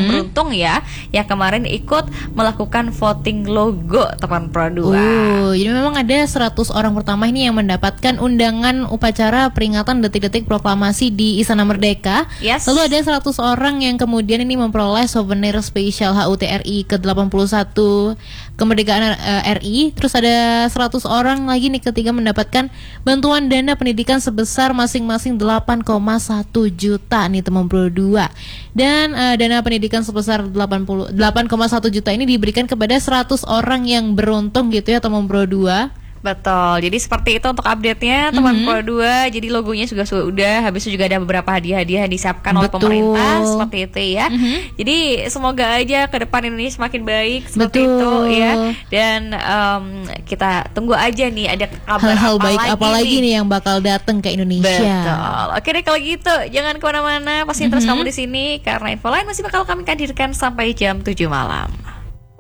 yang beruntung ya, yang kemarin ikut melakukan voting logo teman Pro 2. Jadi memang ada 100 orang pertama ini yang mendapatkan undangan upacara peringatan detik-detik proklamasi di Istana Merdeka. Yes. Lalu ada 100 orang yang kemudian ini memperoleh souvenir spesial HUT RI ke-81 kemerdekaan RI. Terus ada 100 orang lagi nih ketiga mendapatkan bantuan dana pendidikan sebesar masing-masing 8,1 juta nih teman Pro 2. Dan dana pendidikan sebesar 8,1 juta ini diberikan kepada 100 orang yang beruntung gitu ya teman Pro 2. Betul, jadi seperti itu untuk update-nya teman Pro 2. Jadi logonya juga sudah, habis itu juga ada beberapa hadiah-hadiah yang disiapkan oleh pemerintah seperti itu ya. Jadi semoga aja ke depan Indonesia semakin baik seperti itu ya. Dan kita tunggu aja nih ada kabar hal-hal baik apa lagi nih yang bakal datang ke Indonesia. Betul. Oke deh kalau gitu jangan kemana-mana, pasti terus kamu di sini karena info lain masih bakal kami hadirkan sampai jam 7 malam.